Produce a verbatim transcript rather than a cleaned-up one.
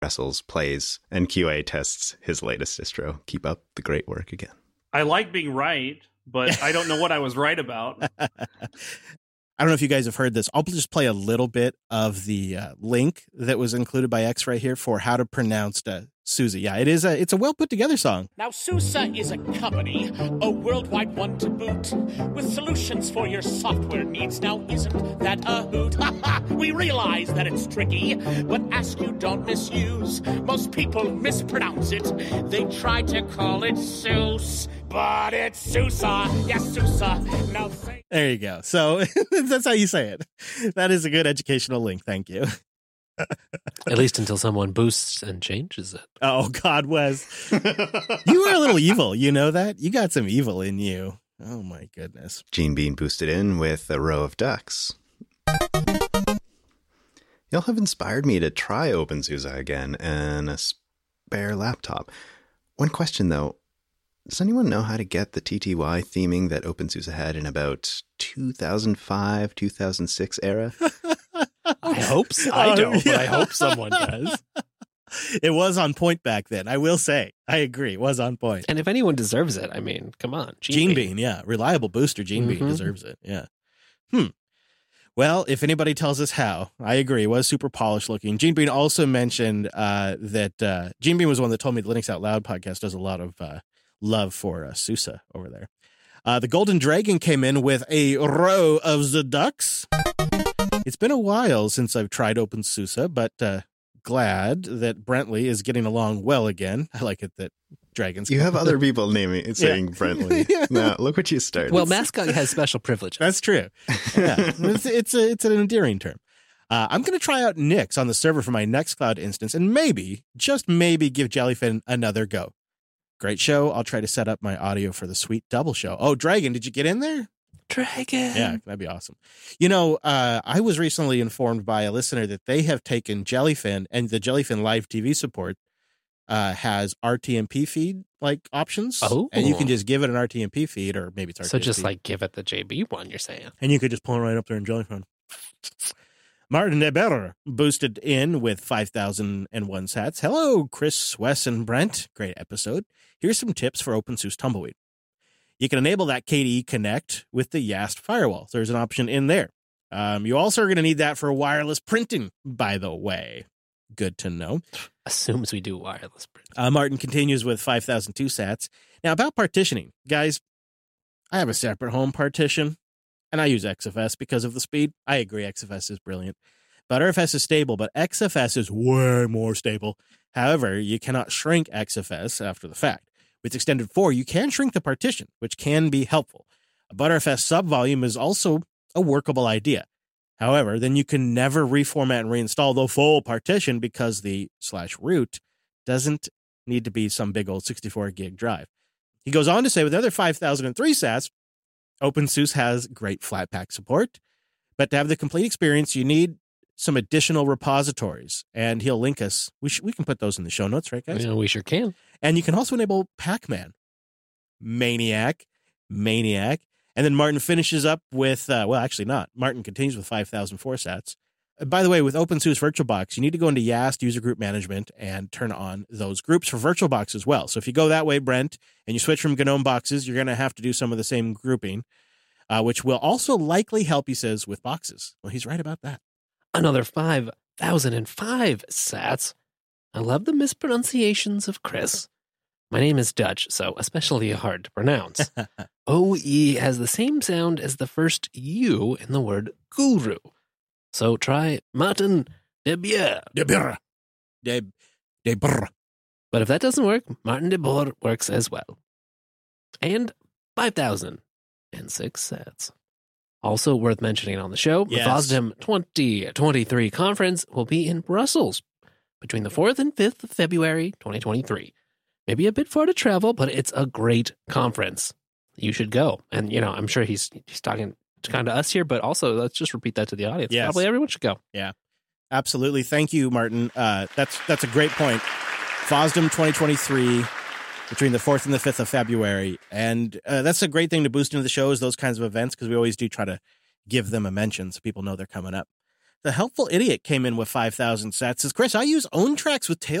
Brussels plays and Q A tests his latest distro. Keep up the great work again. I like being right, but I don't know what I was right about. I don't know if you guys have heard this. I'll just play a little bit of the uh, link that was included by X right here for how to pronounce uh, SUSE. Yeah, it is a, it's a well put together song. Now, SUSE is a company, a worldwide one to boot, with solutions for your software needs. Now, isn't that a hoot? Ha ha! We realize that it's tricky, but ask you don't misuse. Most people mispronounce it. They try to call it SUSE, but it's SUSE. Yes, SUSE. Now, say- there you go. So that's how you say it. That is a good educational link. Thank you. At least until someone boosts and changes it. Oh, God, Wes. You are a little evil. You know that? You got some evil in you. Oh, my goodness. Gene Bean boosted in with a row of ducks. Y'all have inspired me to try OpenSUSE again and a spare laptop. One question, though. Does anyone know how to get the T T Y theming that OpenSUSE had in about two thousand five, two thousand six era? I hope so. I don't, but I hope someone does. It was on point back then. I will say. I agree. It was on point. And if anyone deserves it, I mean, come on. Gene, Gene Bean. Bean, yeah. Reliable booster Gene mm-hmm. Bean deserves it. Yeah. Hmm. Well, if anybody tells us how, I agree. It was super polished looking. Gene Bean also mentioned uh, that uh, Gene Bean was the one that told me the Linux Out Loud podcast does a lot of uh, love for uh, SUSE over there. Uh, the Golden Dragon came in with a row of the ducks. It's been a while since I've tried OpenSUSE, but uh, glad that Brentley is getting along well again. I like it that Dragons. You have other people naming it, saying yeah. Brentley. yeah. Now, look what you started. Well, mascot has special privileges. That's true. Yeah. it's, it's, a, it's an endearing term. Uh, I'm going to try out Nix on the server for my Nextcloud instance and maybe, just maybe, give Jellyfin another go. Great show. I'll try to set up my audio for the sweet double show. Oh, Dragon, did you get in there? Dragon. Yeah, that'd be awesome. You know, uh, I was recently informed by a listener that they have taken Jellyfin, and the Jellyfin live T V support uh, has R T M P feed like options. Oh. And you can just give it an R T M P feed, or maybe it's R T M P. So just like give it the J B one, you're saying. And you could just pull it right up there in Jellyfin. Martin Eber boosted in with five thousand one sats. Hello, Chris, Wes, and Brent. Great episode. Here's some tips for OpenSUSE Tumbleweed. You can enable that K D E Connect with the Yast firewall. There's an option in there. Um, you also are going to need that for wireless printing, by the way. Good to know. Assumes we do wireless printing. Uh, Martin continues with five thousand two sats. Now, about partitioning. Guys, I have a separate home partition, and I use X F S because of the speed. I agree, X F S is brilliant. Btrfs is stable, but X F S is way more stable. However, you cannot shrink X F S after the fact. With Extended four, you can shrink the partition, which can be helpful. A Btrfs subvolume is also a workable idea. However, then you can never reformat and reinstall the full partition because the slash root doesn't need to be some big old sixty-four gig drive. He goes on to say with the other five thousand three sats, OpenSUSE has great Flatpak support, but to have the complete experience, you need some additional repositories, and he'll link us. We sh- we can put those in the show notes, right, guys? Yeah, we sure can. And you can also enable Pacman, Maniac, Maniac, and then Martin finishes up with, uh, well, actually not. Martin continues with five thousand four sats. Uh, by the way, with OpenSUSE VirtualBox, you need to go into Yast User Group Management and turn on those groups for VirtualBox as well. So if you go that way, Brent, and you switch from GNOME boxes, you're going to have to do some of the same grouping, uh, which will also likely help, he says, with boxes. Well, he's right about that. Another five thousand five sats. I love the mispronunciations of Chris. My name is Dutch, so especially hard to pronounce. O E has the same sound as the first U in the word guru. So try Martin de Bier. De Bier. De, de Brr. But if that doesn't work, Martin de Boer works as well. And five thousand six sats. Also worth mentioning on the show, yes. the FOSDEM twenty twenty-three conference will be in Brussels between the fourth and fifth of February twenty twenty-three. Maybe a bit far to travel, but it's a great conference. You should go. And, you know, I'm sure he's he's talking to kind of us here, but also let's just repeat that to the audience. Yes. Probably everyone should go. Yeah, absolutely. Thank you, Martin. Uh, that's that's a great point. FOSDEM twenty twenty-three between the fourth and the fifth of February. And uh, that's a great thing to boost into the shows, those kinds of events, because we always do try to give them a mention so people know they're coming up. The helpful idiot came in with five thousand sats. Says, Chris, I use own tracks with tail